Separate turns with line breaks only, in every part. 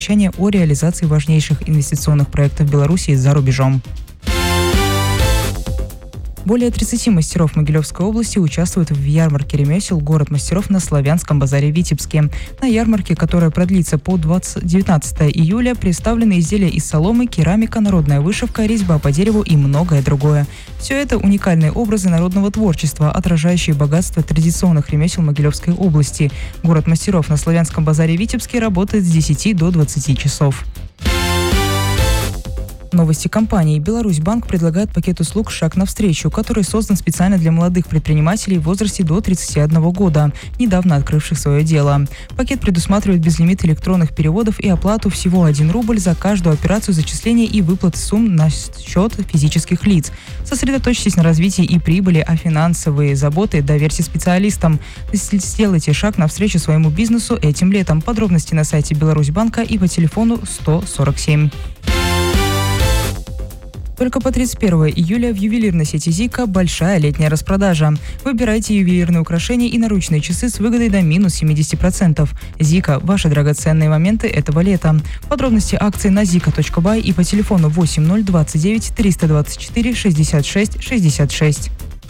о реализации важнейших инвестиционных проектов Беларуси за рубежом. Более 30 мастеров Могилевской области участвуют в ярмарке ремесел «Город мастеров» на Славянском базаре в Витебске. На ярмарке, которая продлится по 19 июля, представлены изделия из соломы, керамика, народная вышивка, резьба по дереву и многое другое. Все это уникальные образы народного творчества, отражающие богатство традиционных ремесел Могилевской области. «Город мастеров» на Славянском базаре в Витебске работает с 10 до 20 часов. Новости компании. Беларусьбанк предлагает пакет услуг «Шаг навстречу», который создан специально для молодых предпринимателей в возрасте до 31 года, недавно открывших свое дело. Пакет предусматривает безлимит электронных переводов и оплату всего 1 рубль за каждую операцию зачисления и выплаты сумм на счет физических лиц. Сосредоточьтесь на развитии и прибыли, а финансовые заботы доверьте специалистам. Сделайте шаг навстречу своему бизнесу этим летом. Подробности на сайте Беларусьбанка и по телефону 147. Только по 31 июля в ювелирной сети «Зика» большая летняя распродажа. Выбирайте ювелирные украшения и наручные часы с выгодой до минус 70%. «Зика» – ваши драгоценные моменты этого лета. Подробности акции на zika.by и по телефону 8029 324 66 66.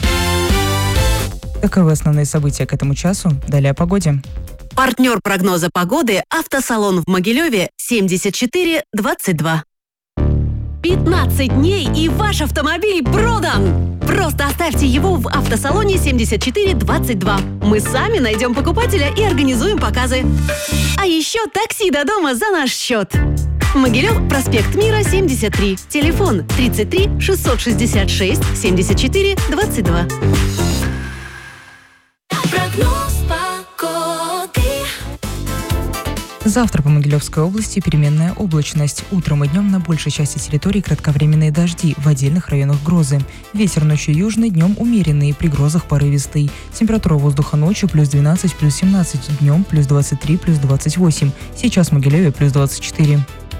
Таковы основные события к этому часу. Далее о погоде.
Партнер прогноза погоды – автосалон в Могилеве 7422. 15 дней и ваш автомобиль продан! Просто оставьте его в автосалоне 7422. Мы сами найдем покупателя и организуем показы. А еще такси до дома за наш счет. Могилев, проспект Мира, 73. Телефон 33 666 74 22.
Прогноз погоды.
Завтра по Могилевской области переменная облачность. Утром и днем на большей части территории кратковременные дожди, в отдельных районах грозы. Ветер ночью южный, днем умеренный, при грозах порывистый. Температура воздуха ночью плюс 12, плюс 17, днем плюс 23, плюс 28. Сейчас в Могилеве плюс 24.